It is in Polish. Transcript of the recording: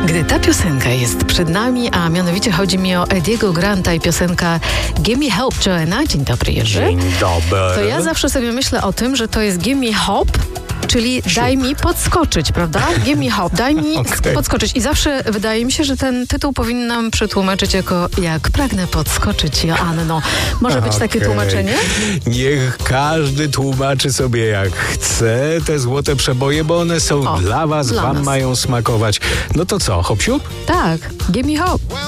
Gdy ta piosenka jest przed nami, a mianowicie chodzi mi o Ediego Granta i piosenka Gimme Help Joanna. Dzień dobry, Jerzy. Dzień dobry. To ja zawsze sobie myślę o tym, że to jest Gimme Hop, czyli daj mi podskoczyć, prawda? Gimme hop, daj mi podskoczyć. I zawsze wydaje mi się, że ten tytuł powinnam przetłumaczyć jako jak pragnę podskoczyć, Joanno. Może być takie tłumaczenie? Niech każdy tłumaczy sobie jak chce te złote przeboje, bo one są dla was, wam mają smakować. No to co, hop siup? Tak, gimme hop.